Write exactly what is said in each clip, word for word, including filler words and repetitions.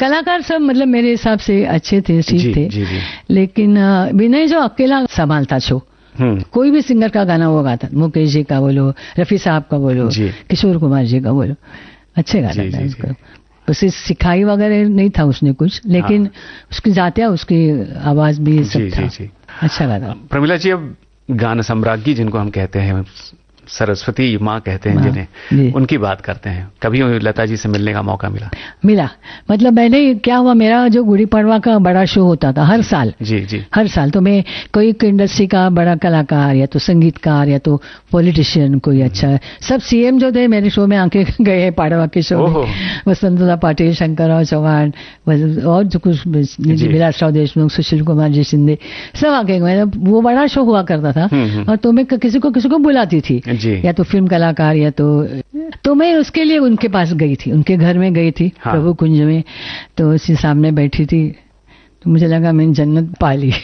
कलाकार सब मतलब मेरे हिसाब से अच्छे थे, ठीक जी, थे। जी, जी। लेकिन अ, विनय जो अकेला संभालता शो, हम्म, कोई भी सिंगर का गाना वो गाता, मुकेश जी का बोलो, रफी साहब का बोलो, जी। किशोर कुमार जी का बोलो, अच्छे गाना जी, था जी, उसका। उसे सिखाई वगैरह नहीं था उसने कुछ, लेकिन उसकी जातिया, उसकी आवाज भी सब जी, था, जी, जी। अच्छा गाना। प्रमिला जी, अब गान सम्राज्ञी जिनको हम कहते हैं, सरस्वती माँ कहते हैं माँ, जिन्हें, जी। उनकी बात करते हैं। कभी लता जी से मिलने का मौका मिला? मिला, मतलब मैंने क्या हुआ, मेरा जो गुड़ी पड़वा का बड़ा शो होता था हर साल, जी, जी। हर साल, तो मैं कोई इंडस्ट्री का बड़ा कलाकार या तो संगीतकार या तो पॉलिटिशियन कोई अच्छा, सब सीएम जो थे मेरे शो में आके गए, पाड़वा के शो में, वसंतदा पाटिल, शंकरराव चौहान और जो कुछ विलासराव देशमुख, सुशील कुमार जी शिंदे, सब आके गए। वो बड़ा शो हुआ करता था और तो मैं किसी को किसी को बुलाती थी, या तो फिल्म कलाकार या तो तो मैं उसके लिए उनके पास गई थी, उनके घर में गई थी, हाँ। प्रभु कुंज में, तो उसी सामने बैठी थी, तो मुझे लगा मैंने जन्नत पा ली।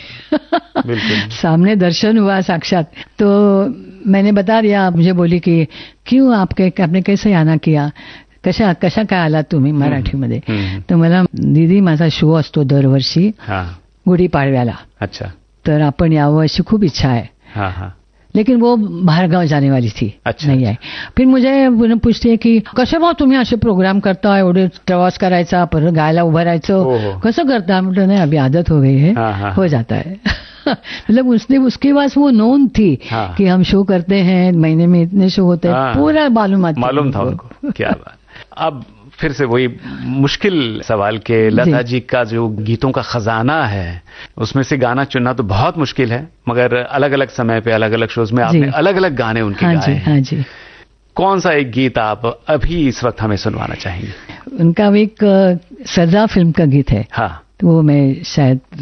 सामने दर्शन हुआ साक्षात। तो मैंने बता दिया, मुझे बोली कि क्यों आपके आपने कैसे आना किया, कशा कशा काय आला तुम्ही मराठीमध्ये? तर मला, दीदी माझा शो असतो दरवर्षी गुढीपाडव्याला, अच्छा, तर आपण यावं अशी खूप इच्छा आहे। हाँ, हाँ। लेकिन वो बाहर गाव जाने वाली थी, अच्छा, नहीं आई। फिर मुझे पूछते कि कसे भाऊ तुम्ही असे प्रोग्राम करता, एवढे प्रवास करायचा, परत गायला उभं राहायचं, कसं करता? म्हटलं नहीं, अभी आदत हो गई है, हाँ, हाँ, हो जाता है। मतलब उसने उसके पास वो नोन थी, हाँ, कि हम शो करते हैं, महीने में इतने शो होते हैं, हाँ, पूरा मालूम मालूम था उनको। क्या बात। अब फिर से वही मुश्किल सवाल के, लता जी का जो गीतों का खजाना है, उसमें से गाना चुनना तो बहुत मुश्किल है, मगर अलग अलग समय पे अलग अलग शोज में आपने अलग अलग गाने उनके हाँ गाए जी, हाँ जी। कौन सा एक गीत आप अभी इस वक्त हमें सुनवाना चाहेंगे? उनका एक सजा फिल्म का गीत है, हाँ, तो वो मैं शायद